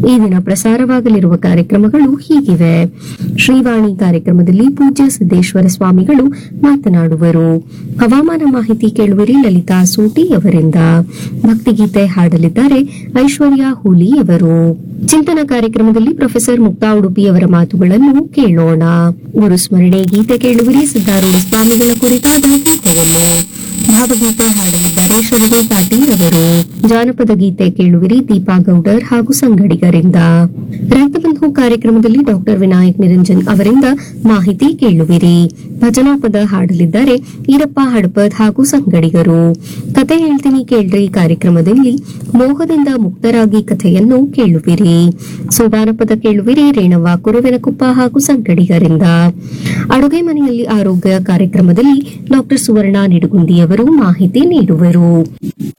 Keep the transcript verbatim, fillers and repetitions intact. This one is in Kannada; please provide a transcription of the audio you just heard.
ಈ ದಿನ ಪ್ರಸಾರವಾಗಲಿರುವ ಕಾರ್ಯಕ್ರಮಗಳು ಹೀಗಿವೆ. ಶ್ರೀವಾಣಿ ಕಾರ್ಯಕ್ರಮದಲ್ಲಿ ಪೂಜ್ಯ ಸಿದ್ದೇಶ್ವರ ಸ್ವಾಮಿಗಳು ಮಾತನಾಡುವರು. ಹವಾಮಾನ ಮಾಹಿತಿ ಕೇಳುವರಿ ಲಲಿತಾ ಸೂಟಿ ಅವರಿಂದ. ಭಕ್ತಿಗೀತೆ ಹಾಡಲಿದ್ದಾರೆ ಐಶ್ವರ್ಯ ಹೂಲಿ ಅವರು. ಚಿಂತನ ಕಾರ್ಯಕ್ರಮದಲ್ಲಿ ಪ್ರೊಫೆಸರ್ ಮುಕ್ತಾ ಉಡುಪಿಯವರ ಮಾತುಗಳನ್ನು ಕೇಳೋಣ. ಗುರುಸ್ಮರಣೆ ಗೀತೆ ಕೇಳುವರಿ ಸಿದ್ದಾರೂಢ ಸ್ವಾಮಿಗಳ ಕುರಿತಾದ ಗೀತೆಯನ್ನು. ಭಾವಗೀತೆ ಹಾಡಲಿದ್ದಾರೆ ಶ್ರೀಧರ್ ಪಾಟೀಲ್ ಅವರು. ಜಾನಪದ ಗೀತೆ ಕೇಳುವಿರಿ ದೀಪಾ ಗೌಡರ್ ಹಾಗೂ ಸಂಗಡಿಗರಿಂದ. ರೈತ ಬಂಧು ಕಾರ್ಯಕ್ರಮದಲ್ಲಿ ಡಾಕ್ಟರ್ ವಿನಾಯಕ್ ನಿರಂಜನ್ ಅವರಿಂದ ಮಾಹಿತಿ ಕೇಳುವಿರಿ. ಭಜನಾ ಪದ ಹಾಡಲಿದ್ದಾರೆ ಈರಪ್ಪ ಹಡಪದ್ ಹಾಗೂ ಸಂಗಡಿಗರು. ಕತೆ ಹೇಳ್ತೀನಿ ಕೇಳ್ರಿ ಕಾರ್ಯಕ್ರಮದಲ್ಲಿ ಮೋಹದಿಂದ ಮುಕ್ತರಾಗಿ ಕಥೆಯನ್ನು ಕೇಳುವಿರಿ. ಸೋಬಾನ ಪದ ಕೇಳುವಿರಿ ರೇಣವ್ವ ಕುರುವೆನಕೊಪ್ಪ ಹಾಗೂ ಸಂಗಡಿಗರಿಂದ. ಅಡುಗೆ ಮನೆಯಲ್ಲಿ ಆರೋಗ್ಯ ಕಾರ್ಯಕ್ರಮದಲ್ಲಿ ಡಾಕ್ಟರ್ ಸುವರ್ಣ ನಿಡುಗುಂದಿ ಅವರು ಮಾಹಿತಿ ನೀಡುವರು.